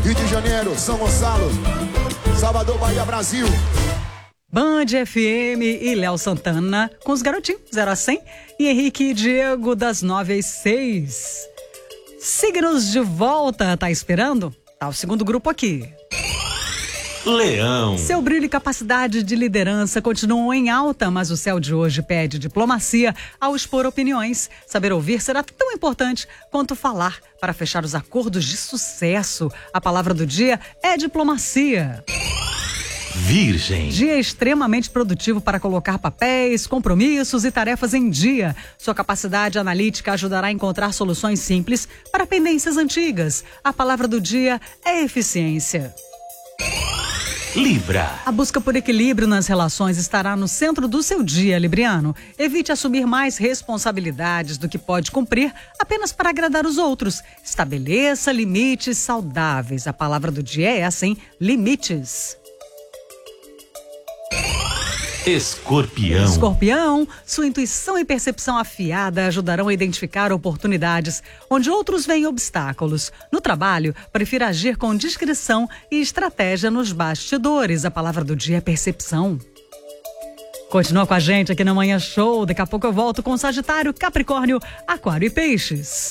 Rio de Janeiro, São Gonçalo, Salvador, Bahia, Brasil. Band FM e Léo Santana com os garotinhos 0 a 100 e Henrique e Diego das 9 às 6. Signos de volta, tá esperando? Tá o segundo grupo aqui. Leão. Seu brilho e capacidade de liderança continuam em alta, mas o céu de hoje pede diplomacia ao expor opiniões. Saber ouvir será tão importante quanto falar para fechar os acordos de sucesso. A palavra do dia é diplomacia. Virgem. Dia extremamente produtivo para colocar papéis, compromissos e tarefas em dia. Sua capacidade analítica ajudará a encontrar soluções simples para pendências antigas. A palavra do dia é eficiência. Libra. A busca por equilíbrio nas relações estará no centro do seu dia, libriano. Evite assumir mais responsabilidades do que pode cumprir apenas para agradar os outros. Estabeleça limites saudáveis. A palavra do dia é essa, hein? Limites. Escorpião. Escorpião, sua intuição e percepção afiada ajudarão a identificar oportunidades onde outros veem obstáculos. No trabalho, prefira agir com discrição e estratégia nos bastidores. A palavra do dia é percepção. Continua com a gente aqui na Manhã Show. Daqui a pouco eu volto com Sagitário, Capricórnio, Aquário e Peixes.